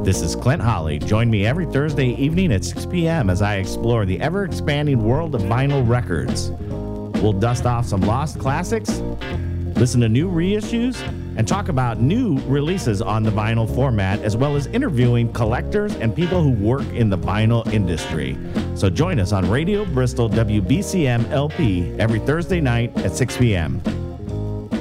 This is Clint Holly. Join me every Thursday evening at 6 p.m. as I explore the ever-expanding world of vinyl records. We'll dust off some lost classics, listen to new reissues, and talk about new releases on the vinyl format, as well as interviewing collectors and people who work in the vinyl industry. So join us on Radio Bristol WBCM LP every Thursday night at 6 p.m.